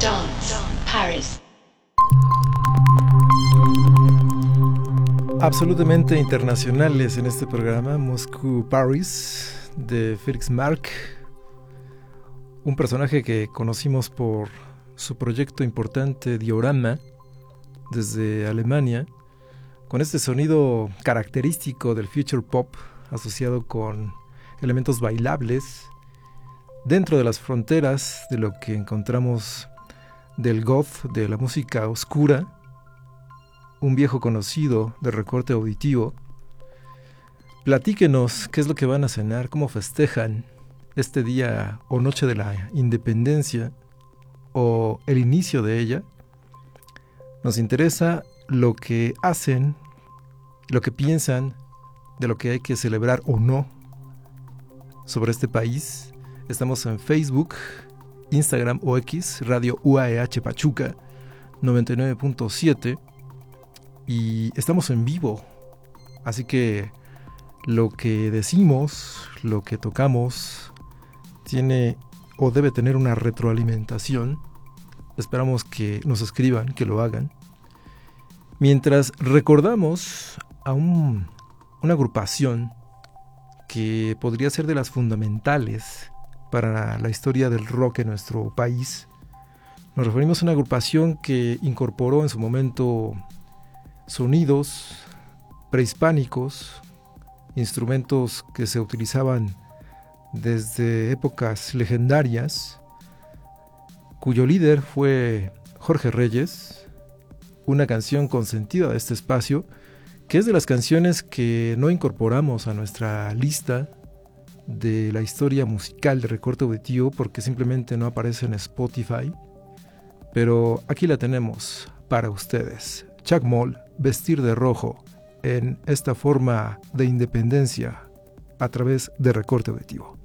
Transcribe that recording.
Dance Paris. Absolutamente internacionales en este programa, Moscú Paris, de Felix Marc, un personaje que conocimos por su proyecto importante Diorama desde Alemania, con este sonido característico del future pop asociado con elementos bailables dentro de las fronteras de lo que encontramos del goth, de la música oscura, un viejo conocido de recorte auditivo. Platíquenos qué es lo que van a cenar, cómo festejan este día o noche de la independencia o el inicio de ella. Nos interesa lo que hacen, lo que piensan de lo que hay que celebrar o no sobre este país. Estamos en Facebook, Instagram o X, Radio UAEH Pachuca 99.7, y estamos en vivo, así que lo que decimos, lo que tocamos, tiene o debe tener una retroalimentación. Esperamos que nos escriban, que lo hagan. Mientras recordamos a una agrupación que podría ser de las fundamentales para la historia del rock en nuestro país. Nos referimos a una agrupación que incorporó en su momento sonidos prehispánicos, instrumentos que se utilizaban desde épocas legendarias, cuyo líder fue Jorge Reyes, una canción consentida de este espacio, que es de las canciones que no incorporamos a nuestra lista de la historia musical de recorte auditivo porque simplemente no aparece en Spotify, pero aquí la tenemos para ustedes. Chuck Moll, Vestir de Rojo, en esta forma de independencia a través de recorte auditivo.